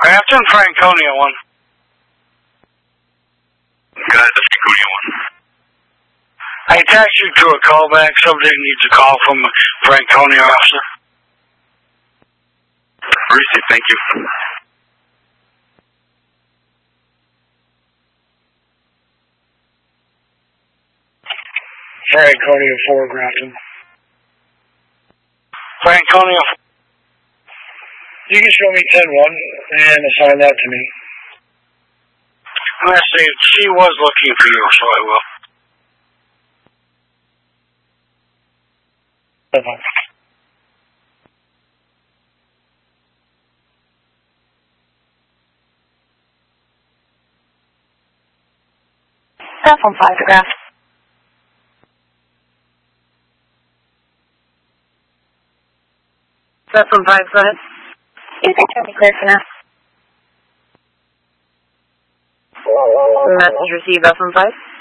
Grafton, Franconia 1. Go ahead, the Franconia 1. I attached you to a callback. Somebody needs a call from a Franconia officer. Received, thank you. Franconia 4, Grafton. Franconia 4. You can show me 10-1 and assign that to me. I'm going to say she was looking for you, so I will. Cell phone 5 to Grafton. Cell phone 5, go ahead. You can turn me clear for now. Message received, Cell phone 5.